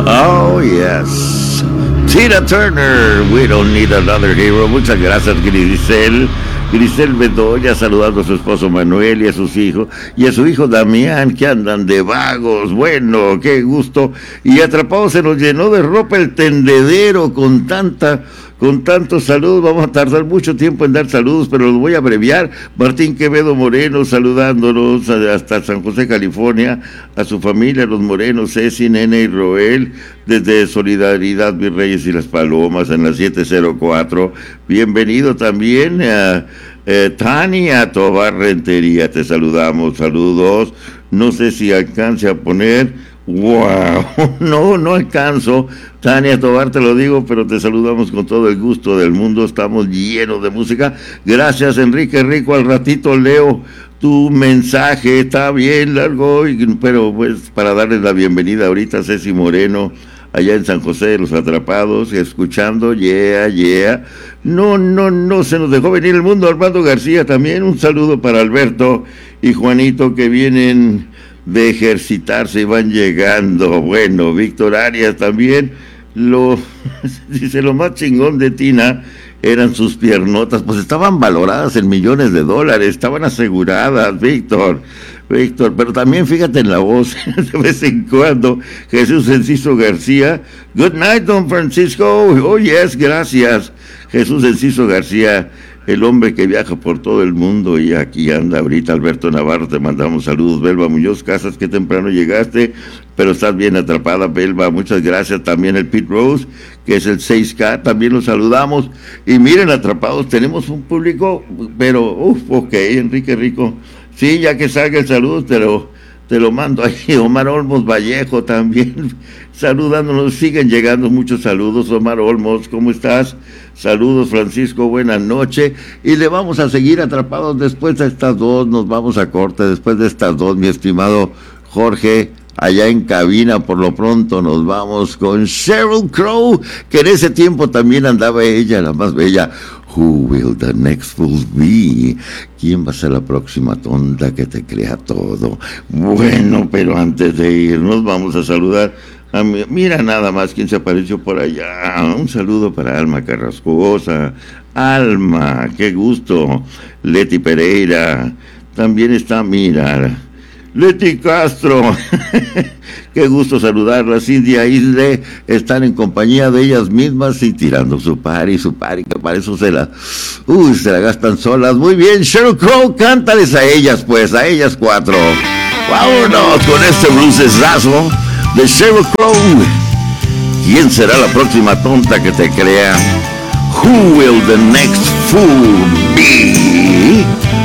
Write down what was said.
Oh, yes. Tina Turner, we don't need another hero. Muchas gracias, Grisel. Grisel Bedoya saludando a su esposo Manuel y a sus hijos, y a su hijo Damián, que andan de vagos. Bueno, qué gusto. Y Atrapado se nos llenó de ropa el tendedero con tantos saludos. Vamos a tardar mucho tiempo en dar saludos, pero los voy a abreviar. Martín Quevedo Moreno saludándonos hasta San José, California, a su familia, los Morenos, Ceci, Nene y Roel, desde Solidaridad Virreyes y Las Palomas en la 704. Bienvenido también a Tania Tobar Rentería, te saludamos, saludos. No sé si alcance a poner, wow, no alcanzo. Tania Tobar, te lo digo, pero te saludamos con todo el gusto del mundo, estamos llenos de música. Gracias, Enrique Rico, al ratito leo tu mensaje, está bien largo, pero pues para darles la bienvenida ahorita a Ceci Moreno, allá en San José de los Atrapados, escuchando, yeah. No, se nos dejó venir el mundo. Armando García también, un saludo para Alberto y Juanito que vienen de ejercitarse y van llegando. Bueno, Víctor Arias también, dice, lo más chingón de Tina eran sus piernotas, pues estaban valoradas en millones de dólares, estaban aseguradas, Víctor, pero también fíjate en la voz, de vez en cuando. Jesús Enciso García, good night, don Francisco, oh yes, gracias. Jesús Enciso García, el hombre que viaja por todo el mundo, y aquí anda ahorita. Alberto Navarro, te mandamos saludos. Belva Muñoz Casas, que temprano llegaste, pero estás bien atrapada, Belva, muchas gracias. También el Pete Rose, que es el 6K, también los saludamos. Y miren, Atrapados, tenemos un público, pero, ok, Enrique Rico, sí, ya que salga el saludo, te lo mando ahí. Omar Olmos Vallejo también saludándonos, siguen llegando muchos saludos. Omar Olmos, ¿cómo estás? Saludos, Francisco, buenas noches. Y le vamos a seguir, Atrapados, después de estas dos, nos vamos a corte, después de estas dos, mi estimado Jorge, allá en cabina. Por lo pronto nos vamos con Sheryl Crow, que en ese tiempo también andaba ella, la más bella. Who will the next fool be? ¿Quién va a ser la próxima tonta que te crea todo? Bueno, pero antes de irnos vamos a saludar a mira nada más quién se apareció por allá. Un saludo para Alma Carrascosa. Alma, qué gusto. Leti Pereira, también está, mira, Leti Castro, qué gusto saludarla. Cintia Isle, están en compañía de ellas mismas y tirando su party, que para eso se la gastan solas. Muy bien, Sheryl Crow, cántales a ellas pues, a ellas cuatro. Vámonos con este bluesazo de Sheryl Crow. ¿Quién será la próxima tonta que te crea? Who will the next fool be?